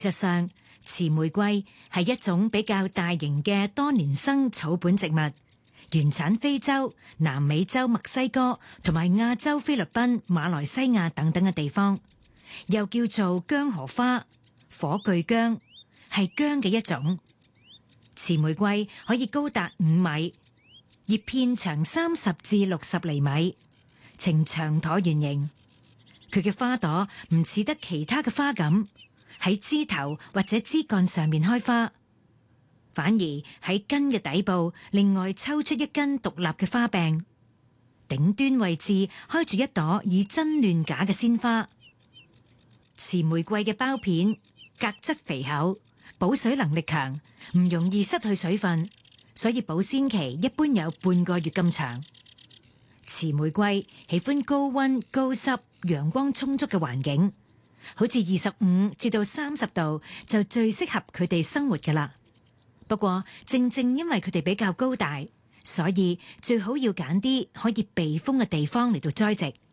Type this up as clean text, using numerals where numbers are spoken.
實上，雌玫瑰係一種比較大型嘅多年生草本植物，原產非洲、南美洲墨西哥同埋亞洲菲律賓、馬來西亞等等嘅地方，又叫做薑荷花、火炬薑，係薑嘅一種。雌玫瑰可以高達5米，葉片長30至60厘米，呈長橢圓形。佢嘅花朵唔似得其他嘅花咁喺枝頭或者枝幹上面開花，反而喺根嘅底部另外抽出一根獨立嘅花柄，頂端位置開住一朵以真亂假嘅鮮花。雌玫瑰嘅苞片革質肥厚，保水能力強，唔容易失去水分，所以保鮮期一般有半個月咁長。雌玫瑰喜歡高溫、高濕、陽光充足嘅環境，好似25至到30度就最適合佢哋生活㗎喇。不過正正因為佢哋比較高大，所以最好要揀啲可以避風嘅地方嚟到栽植。